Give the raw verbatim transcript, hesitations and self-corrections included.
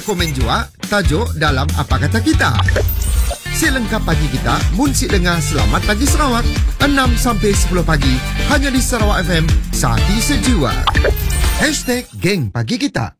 komen jua tajuk dalam Apa Kata Kita. Si lengkap pagi kita, mun si dengar Selamat Pagi Sarawak, enam sampai sepuluh pagi, hanya di Sarawak F M, Sati Sejiwa. Hashtag Geng Pagi Kita.